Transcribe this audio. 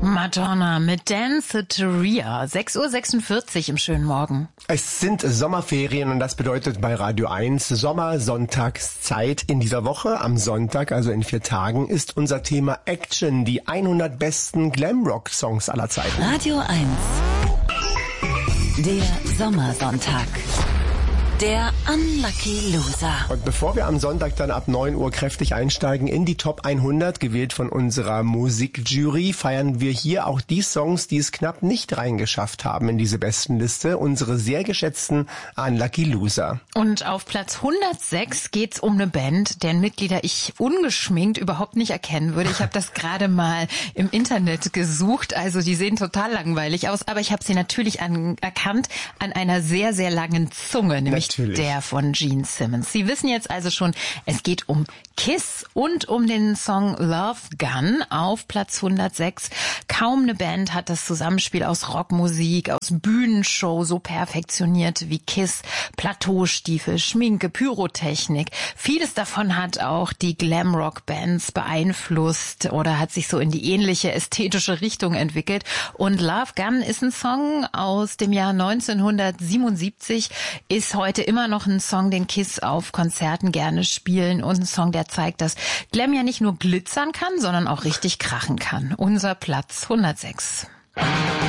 Madonna mit Dance Theoria. 6:46 Uhr im schönen Morgen. Es sind Sommerferien und das bedeutet bei Radio 1 Sommersonntagszeit. In dieser Woche, am Sonntag, also in 4 Tagen, ist unser Thema Action, die 100 besten Glamrock-Songs aller Zeiten. Radio 1, der Sommersonntag. Der Unlucky Loser. Und bevor wir am Sonntag dann ab 9 Uhr kräftig einsteigen in die Top 100, gewählt von unserer Musikjury, feiern wir hier auch die Songs, die es knapp nicht reingeschafft haben in diese Bestenliste, unsere sehr geschätzten Unlucky Loser. Und auf Platz 106 geht's um eine Band, deren Mitglieder ich ungeschminkt überhaupt nicht erkennen würde. Ich habe das gerade mal im Internet gesucht, also die sehen total langweilig aus, aber ich habe sie natürlich erkannt an einer sehr, sehr langen Zunge, nämlich der von Gene Simmons. Sie wissen jetzt also schon, es geht um Kiss und um den Song Love Gun auf Platz 106. Kaum eine Band hat das Zusammenspiel aus Rockmusik, aus Bühnenshow so perfektioniert wie Kiss. Plateaustiefel, Schminke, Pyrotechnik. Vieles davon hat auch die Glamrock-Bands beeinflusst oder hat sich so in die ähnliche ästhetische Richtung entwickelt. Und Love Gun ist ein Song aus dem Jahr 1977, ist heute immer noch ein Song, den Kiss auf Konzerten gerne spielen und ein Song, der zeigt, dass Glam ja nicht nur glitzern kann, sondern auch richtig krachen kann. Unser Platz 106.